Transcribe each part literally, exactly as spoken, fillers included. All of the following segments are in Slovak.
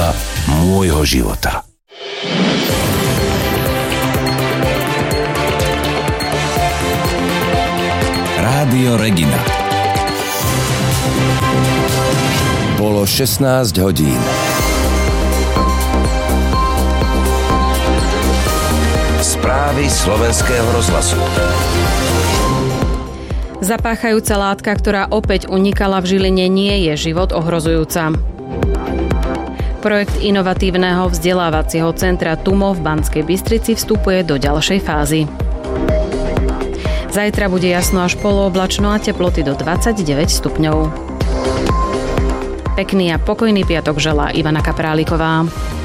otázka môjho života. Rádio Regina. Bolo šestnásť hodín. Správy slovenského rozhlasu. Zapáchajúca látka, ktorá opäť unikala v Žiline, nie je život ohrozujúca. Projekt inovatívneho vzdelávacieho centra TUMO v Banskej Bystrici vstupuje do ďalšej fázy. Zajtra bude jasno až polooblačno a teploty do dvadsaťdeväť stupňov. Pekný a pokojný piatok želá Ivana Kapráliková.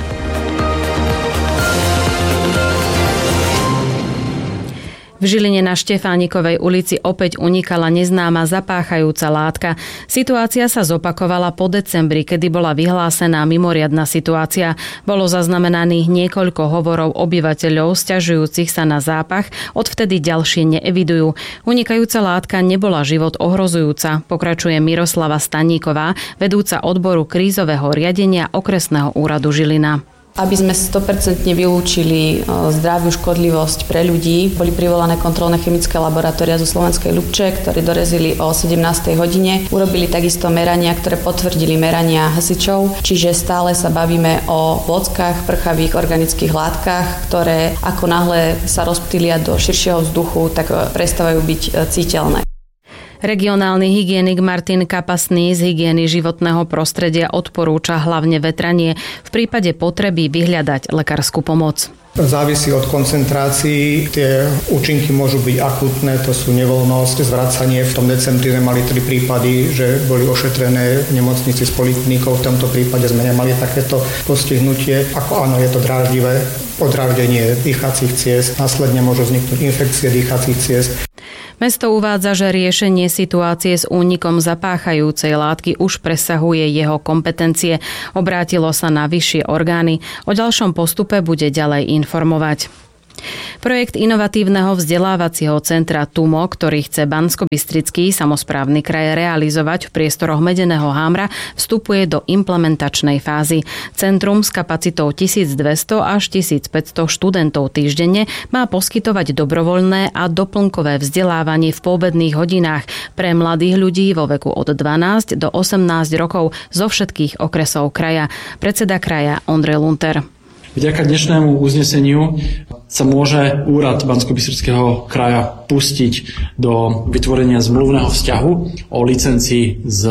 V Žiline na Štefánikovej ulici opäť unikala neznáma zapáchajúca látka. Situácia sa zopakovala po decembri, kedy bola vyhlásená mimoriadna situácia. Bolo zaznamenaných niekoľko hovorov obyvateľov sťažujúcich sa na zápach, odvtedy ďalšie neevidujú. Unikajúca látka nebola život ohrozujúca, pokračuje Miroslava Staníková, vedúca odboru krízového riadenia okresného úradu Žilina. Aby sme sto percent vylúčili zdraviu škodlivosť pre ľudí, boli privolané kontrolné chemické laboratória zo Slovenskej Ľupče, ktorí dorezili o sedemnástej hodine. Urobili takisto merania, ktoré potvrdili merania hasičov, čiže stále sa bavíme o vôckach, prchavých organických látkach, ktoré ako náhle sa rozptýlia do širšieho vzduchu, tak prestávajú byť citeľné. Regionálny hygienik Martin Kapasný z hygieny životného prostredia odporúča hlavne vetranie, v prípade potreby vyhľadať lekárskú pomoc. Závisí od koncentrácií, tie účinky môžu byť akútne, to sú nevoľnosť, zvracanie. V tom decembri sme mali tri prípady, že boli ošetrené v nemocnici s poliklinikou, v tomto prípade sme nemali takéto postihnutie. Ako áno, je to dráždivé, podráždenie dýchacích ciest, následne môžu vzniknúť infekcie dýchacích ciest. Mesto uvádza, že riešenie situácie s únikom zapáchajúcej látky už presahuje jeho kompetencie. Obrátilo sa na vyššie orgány. O ďalšom postupe bude ďalej informovať. Projekt inovatívneho vzdelávacieho centra TUMO, ktorý chce Banskobystrický samosprávny kraj realizovať v priestoroch Medeného Hámra, vstupuje do implementačnej fázy. Centrum s kapacitou tisícdvesto až tisícpäťsto študentov týždenne má poskytovať dobrovoľné a doplnkové vzdelávanie v poobedných hodinách pre mladých ľudí vo veku od dvanásť do osemnásť rokov zo všetkých okresov kraja. Predseda kraja Ondrej Lunter. Vďaka dnešnému uzneseniu sa môže úrad Banskobystrického kraja pustiť do vytvorenia zmluvného vzťahu o licencii s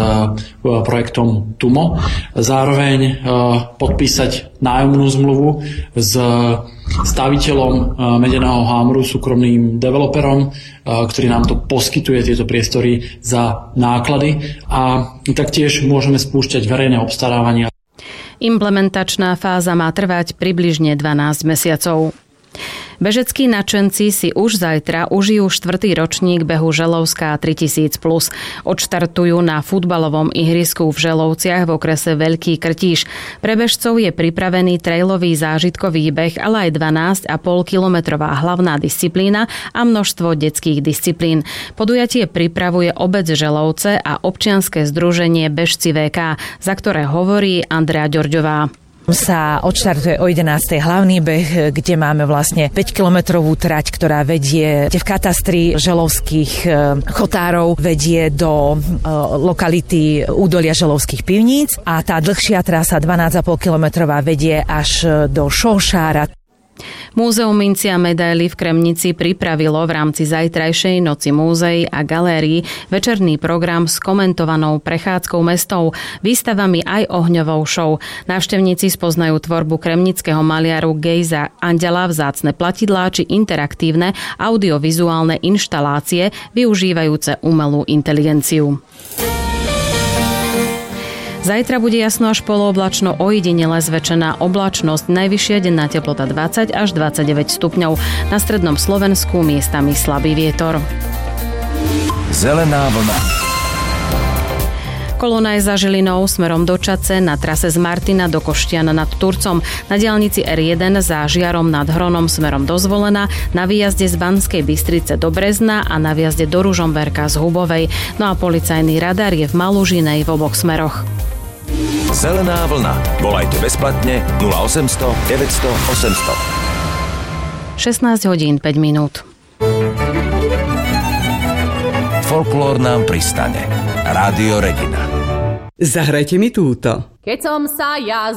projektom TUMO. Zároveň podpísať nájomnú zmluvu s staviteľom Medeného Hámru, súkromným developerom, ktorý nám to poskytuje, tieto priestory za náklady. A taktiež môžeme spúšťať verejné obstarávania. Implementačná fáza má trvať približne dvanásť mesiacov. Bežeckí nadšenci si už zajtra užijú štvrtý ročník behu Želovská tritisíc plus. Odštartujú na futbalovom ihrisku v Želovciach v okrese Veľký Krtíš. Pre bežcov je pripravený trailový zážitkový beh, ale aj dvanásť a pol kilometrová hlavná disciplína a množstvo detských disciplín. Podujatie pripravuje obec Želovce a občianske združenie Bežci vé ká, za ktoré hovorí Andrea Ďorďová. Sa odštartuje o jedenástej hlavný beh, kde máme vlastne päťkilometrovú trať, ktorá vedie v katastri želovských chotárov, vedie do lokality údolia Želovských pivníc a tá dlhšia trasa dvanásť a pol kilometrová vedie až do Šošára. Múzeum minci a medaily v Kremnici pripravilo v rámci zajtrajšej noci múzeí a galérií večerný program s komentovanou prechádzkou mestou, výstavami aj ohňovou show. Návštevníci spoznajú tvorbu kremnického maliaru Gejza Andela, vzácne platidlá či interaktívne audiovizuálne inštalácie využívajúce umelú inteligenciu. Zajtra bude jasno až polooblačno, ojedinele zväčšená oblačnosť, najvyššia denná teplota dvadsať až dvadsaťdeväť stupňov. Na strednom Slovensku miestami slabý vietor. Zelená vlna. Kolóna je za Žilinou smerom do Čadce, na trase z Martina do Koštiana nad Turcom, na diaľnici er jeden za Žiarom nad Hronom smerom do Zvolena, na výjazde z Banskej Bystrice do Brezna a na výjazde do Ružomberka z Hubovej. No a policajný radar je v Malužinej v oboch smeroch. Zelená vlna. Volajte bezplatne nula osemsto deväťsto osemsto. šestnásť hodín päť minút. Folklór nám pristane. Rádio Regina. Zahrajte mi túto. Keď som sa ja